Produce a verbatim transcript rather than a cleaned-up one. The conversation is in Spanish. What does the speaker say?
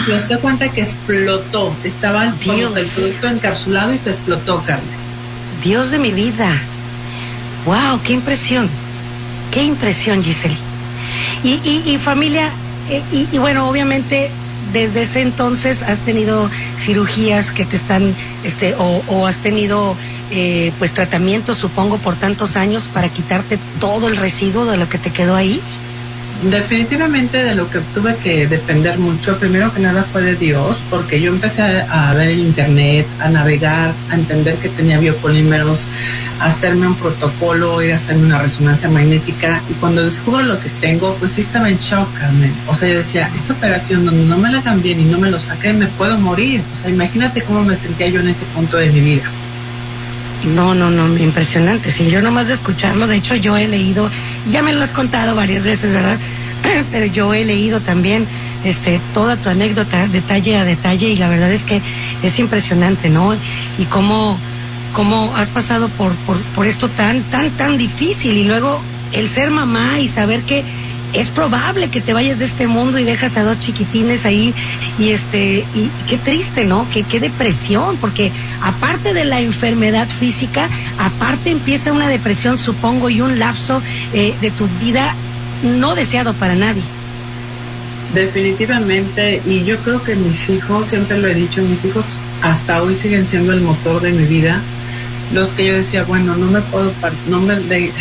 ejemplo, se da cuenta que explotó. Estaba el, Dios. el producto encapsulado y se explotó, Carmen. Dios de mi vida. Wow, qué impresión. Qué impresión, Giselle. Y, y, y familia, eh, y, y bueno, obviamente desde ese entonces has tenido cirugías que te están, este, o, o has tenido eh, pues tratamientos, supongo, por tantos años para quitarte todo el residuo de lo que te quedó ahí. Definitivamente de lo que tuve que depender mucho, primero que nada fue de Dios, porque yo empecé a, a ver el internet, a navegar, a entender que tenía biopolímeros, a hacerme un protocolo, ir a hacerme una resonancia magnética, y cuando descubro lo que tengo, pues sí estaba en shock, Carmen. O sea, yo decía, esta operación donde no me la hagan bien y no me lo saquen, me puedo morir. O sea, imagínate cómo me sentía yo en ese punto de mi vida. No, no, no, impresionante. Sí, yo nomás de escucharlo, de hecho yo he leído, ya me lo has contado varias veces, ¿verdad? Pero yo he leído también este toda tu anécdota, detalle a detalle, y la verdad es que es impresionante, ¿no? Y cómo, cómo has pasado por, por, por esto tan, tan, tan difícil, y luego el ser mamá y saber que es probable que te vayas de este mundo y dejas a dos chiquitines ahí, y este, y qué triste, ¿no? Qué, qué depresión, porque aparte de la enfermedad física, aparte empieza una depresión, supongo, y un lapso eh, de tu vida no deseado para nadie. Definitivamente, y yo creo que mis hijos, siempre lo he dicho, mis hijos hasta hoy siguen siendo el motor de mi vida. Los que yo decía, bueno, no me puedo, par- no me de-